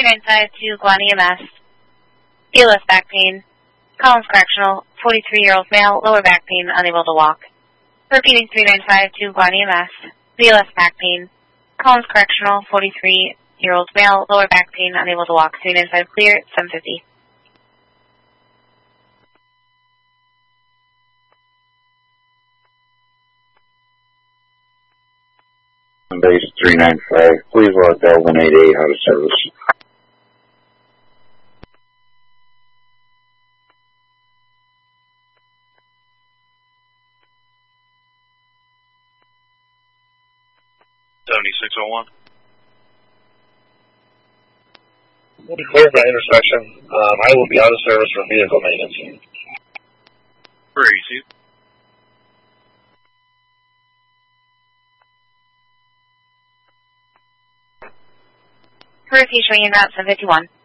3952 Guan EMS. BLS back pain. Collins Correctional, 43-year-old male, lower back pain, unable to walk. Repeating 3952 Guan EMS. BLS back pain. Collins Correctional, 43-year-old male, lower back pain, unable to walk. 395 clear, 750. Base 395, please log Delvin 88 out of service. We'll be cleared by intersection. I will be out of service for vehicle maintenance. Crazy. Repeat showing in route 751.